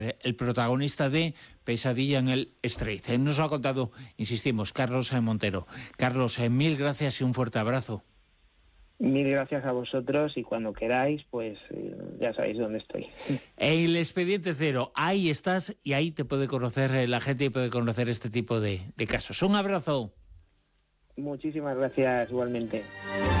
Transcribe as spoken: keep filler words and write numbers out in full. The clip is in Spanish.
el protagonista de Pesadilla en el Strait. Nos lo ha contado, insistimos, Carlos Montero. Carlos, mil gracias y un fuerte abrazo. Mil gracias a vosotros y cuando queráis, pues eh, ya sabéis dónde estoy. El Expediente Cero, ahí estás y ahí te puede conocer la gente y puede conocer este tipo de, de casos. Un abrazo. Muchísimas gracias igualmente.